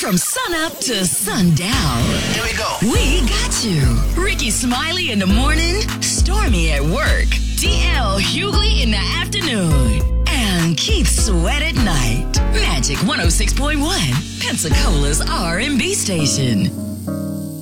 From sunup to sundown. Here we go. We got you. Ricky Smiley in the morning, Stormy at work, DL Hughley in the afternoon, and Keith Sweat at night. Magic 106.1, Pensacola's R&B station.